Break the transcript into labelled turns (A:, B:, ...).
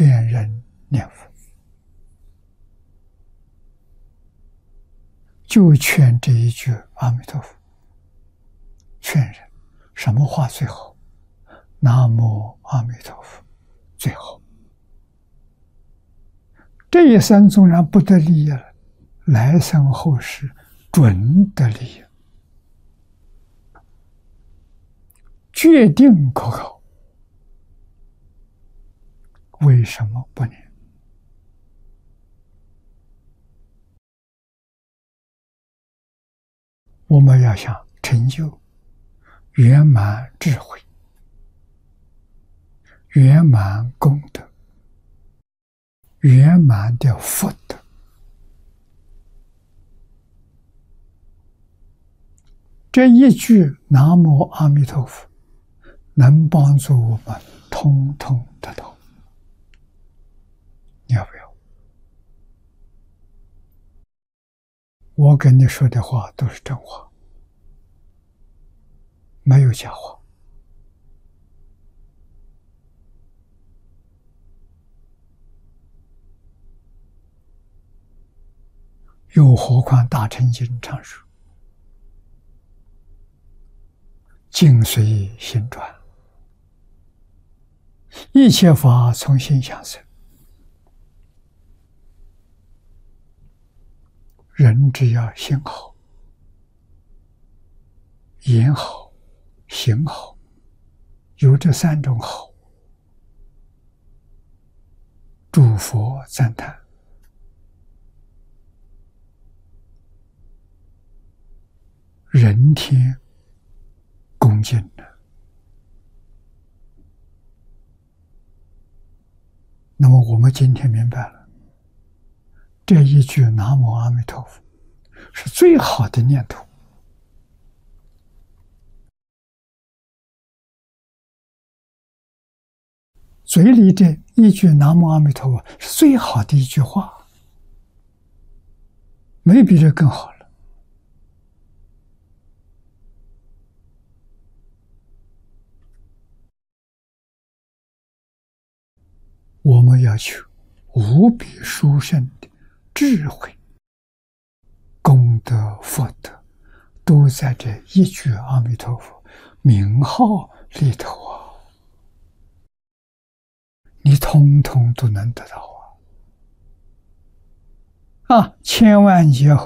A: 劝人念佛，就劝这一句阿弥陀佛。劝人什么话最好？南无阿弥陀佛最好。这一生纵然不得利益了，来生后世准得利益，决定可靠。为什么不念？我们要想成就圆满智慧、圆满功德、圆满的福德，这一句南无阿弥陀佛能帮助我们通通得到。你要不要？我跟你说的话都是真话，没有假话。又何况大乘经常说境随心转，一切法从心想生。人只要心好、言好、行好，有这三种好，诸佛赞叹，人天恭敬的。那么我们今天明白了，这一句南无阿弥陀佛是最好的念头。嘴里的一句南无阿弥陀佛是最好的一句话，没比这更好了。我们要求无比殊胜的智慧、功德、福德，都在这一句阿弥陀佛名号里头啊！你通通都能得到啊！千万劫后